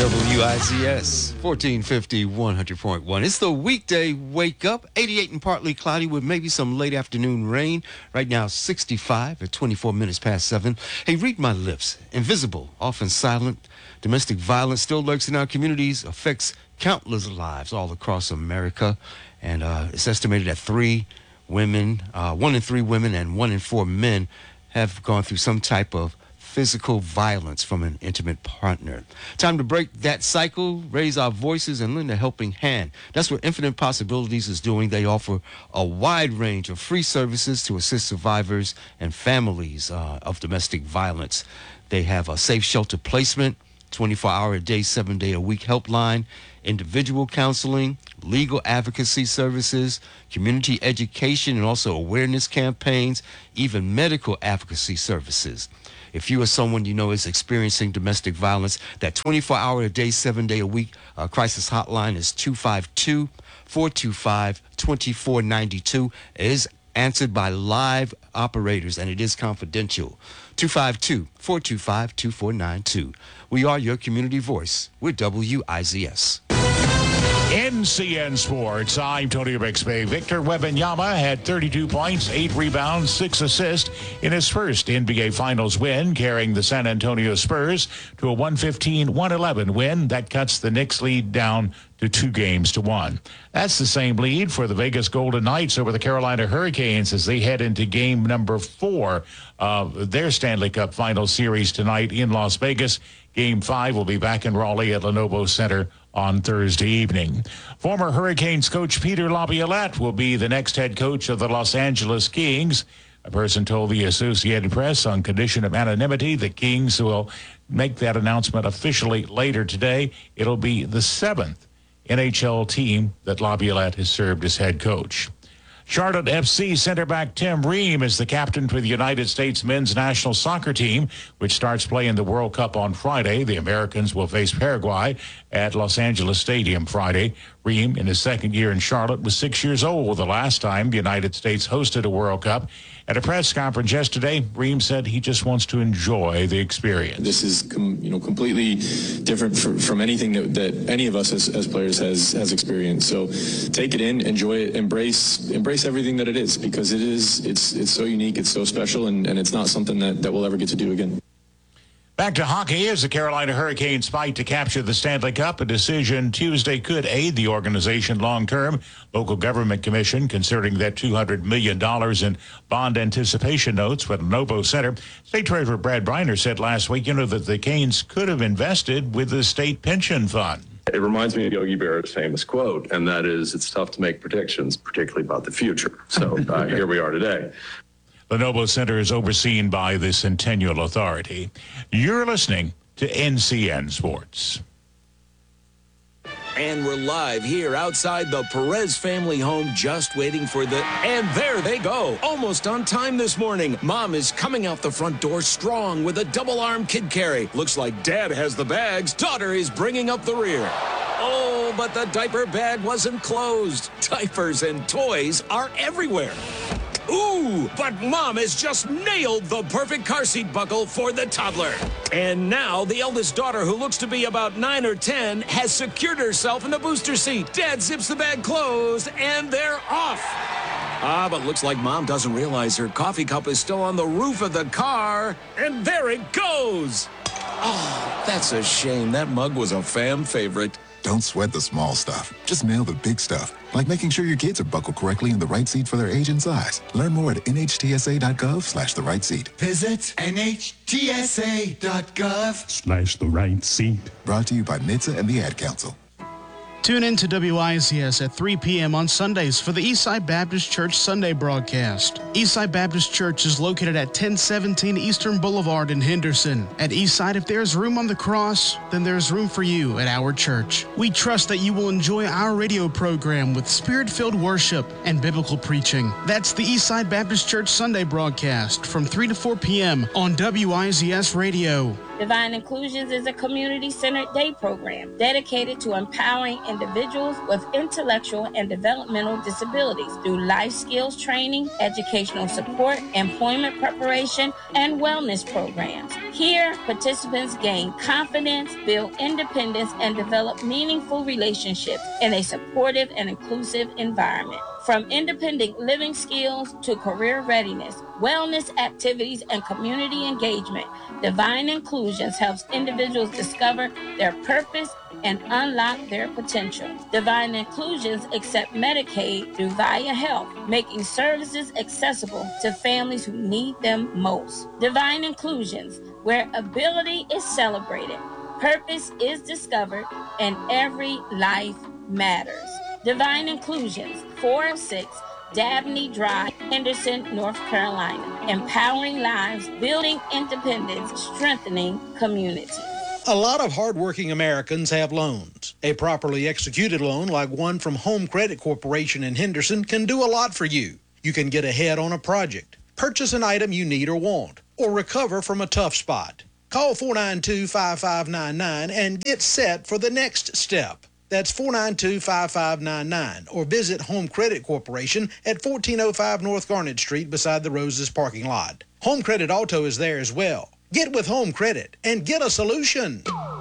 WIZS 1450 100.1. It's the weekday wake up. 88 and partly cloudy with maybe some late afternoon rain. Right now 65 at 24 minutes past 7. Hey, read my lips. Invisible, often silent. Domestic violence still lurks in our communities, affects countless lives all across America. And it's estimated that 1 in 3 women and 1 in 4 men have gone through some type of physical violence from an intimate partner. Time to break that cycle, raise our voices, and lend a helping hand. That's what Infinite Possibilities is doing. They offer a wide range of free services to assist survivors and families of domestic violence. They have a safe shelter placement, 24-hour-a-day, 7-day-a-week helpline, individual counseling, legal advocacy services, community education, and also awareness campaigns, even medical advocacy services. If you or someone you know is experiencing domestic violence, that 24-hour-a-day, 7-day-a-week crisis hotline is 252-425-2492. It is answered by live operators, and it is confidential. 252-425-2492. We are your community voice. We're WIZS. NCN Sports, I'm Tony Bixby. Victor Wembanyama had 32 points, 8 rebounds, 6 assists in his first NBA Finals win, carrying the San Antonio Spurs to a 115-111 win. That cuts the Knicks lead down to 2-1. That's the same lead for the Vegas Golden Knights over the Carolina Hurricanes as they head into game number 4 of their Stanley Cup Final Series tonight in Las Vegas. Game 5 will be back in Raleigh at Lenovo Center on Thursday evening. Former Hurricanes coach Peter Laviolette will be the next head coach of the Los Angeles Kings. A person told the Associated Press on condition of anonymity the Kings will make that announcement officially later today. It'll be the 7th NHL team that Laviolette has served as head coach. Charlotte FC center back Tim Ream is the captain for the United States men's national soccer team, which starts play in the World Cup on Friday. The Americans will face Paraguay at Los Angeles Stadium Friday. Ream, in his second year in Charlotte, was 6 years old the last time the United States hosted a World Cup. At a press conference yesterday, Ream said he just wants to enjoy the experience. This is completely different from anything that any of us as players has experienced. So take it in, enjoy it, embrace everything that it is, because it's so unique, it's so special, and it's not something that we'll ever get to do again. Back to hockey as the Carolina Hurricanes fight to capture the Stanley Cup. A decision Tuesday could aid the organization long-term. Local government commission considering that $200 million in bond anticipation notes for the Lenovo Center. State Treasurer Brad Briner said last week, that the Canes could have invested with the state pension fund. It reminds me of Yogi Berra's famous quote, and that is, it's tough to make predictions, particularly about the future. So here we are today. Lenovo Center is overseen by the Centennial Authority. You're listening to NCN Sports. And we're live here outside the Perez family home, just waiting for and there they go. Almost on time this morning. Mom is coming out the front door strong with a double-arm kid carry. Looks like Dad has the bags. Daughter is bringing up the rear. Oh, but the diaper bag wasn't closed. Diapers and toys are everywhere. Ooh, but Mom has just nailed the perfect car seat buckle for the toddler. And now the eldest daughter, who looks to be about 9 or 10, has secured herself in the booster seat. Dad zips the bag closed, and they're off. But looks like Mom doesn't realize her coffee cup is still on the roof of the car. And there it goes. Oh, that's a shame. That mug was a fam favorite. Don't sweat the small stuff. Just nail the big stuff, like making sure your kids are buckled correctly in the right seat for their age and size. Learn more at nhtsa.gov/the right seat. Visit nhtsa.gov/the right seat. Brought to you by NHTSA and the Ad Council. Tune in to WIZS at 3 p.m. on Sundays for the Eastside Baptist Church Sunday broadcast. Eastside Baptist Church is located at 1017 Eastern Boulevard in Henderson. At Eastside, if there's room on the cross, then there's room for you at our church. We trust that you will enjoy our radio program with spirit-filled worship and biblical preaching. That's the Eastside Baptist Church Sunday broadcast from 3 to 4 p.m. on WIZS Radio. Divine Inclusions is a community-centered day program dedicated to empowering individuals with intellectual and developmental disabilities through life skills training, educational support, employment preparation, and wellness programs. Here, participants gain confidence, build independence, and develop meaningful relationships in a supportive and inclusive environment. From independent living skills to career readiness, wellness activities, and community engagement, Divine Inclusions helps individuals discover their purpose and unlock their potential. Divine Inclusions accept Medicaid through Via Health, making services accessible to families who need them most. Divine Inclusions, where ability is celebrated, purpose is discovered, and every life matters. Divine Inclusions, 406 Dabney Drive, Henderson, North Carolina. Empowering lives, building independence, strengthening community. A lot of hardworking Americans have loans. A properly executed loan like one from Home Credit Corporation in Henderson can do a lot for you. You can get ahead on a project, purchase an item you need or want, or recover from a tough spot. Call 492-5599 and get set for the next step. That's 492-5599, or visit Home Credit Corporation at 1405 North Garnet Street beside the Roses parking lot. Home Credit Auto is there as well. Get with Home Credit and get a solution.